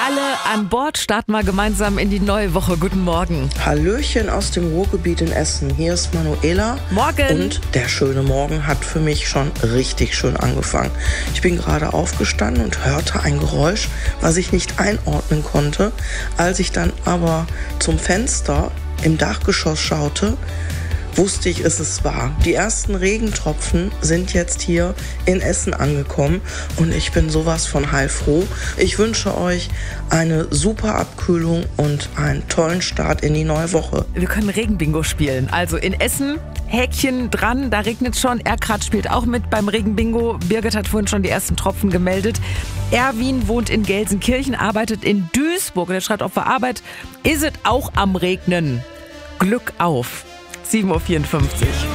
Alle an Bord, starten wir gemeinsam in die neue Woche. Guten Morgen. Hallöchen aus dem Ruhrgebiet in Essen. Hier ist Manuela. Morgen. Und der schöne Morgen hat für mich schon richtig schön angefangen. Ich bin gerade aufgestanden und hörte ein Geräusch, was ich nicht einordnen konnte. Als ich dann aber zum Fenster im Dachgeschoss schaute, wusste ich, es war. Die ersten Regentropfen sind jetzt hier in Essen angekommen und ich bin sowas von heilfroh. Ich wünsche euch eine super Abkühlung und einen tollen Start in die neue Woche. Wir können Regenbingo spielen. Also in Essen, Häkchen dran, da regnet schon. Erkrat spielt auch mit beim Regenbingo. Birgit hat vorhin schon die ersten Tropfen gemeldet. Erwin wohnt in Gelsenkirchen, arbeitet in Duisburg. Der schreibt auf der Arbeit, ist es auch am Regnen. Glück auf. 7.54 Uhr.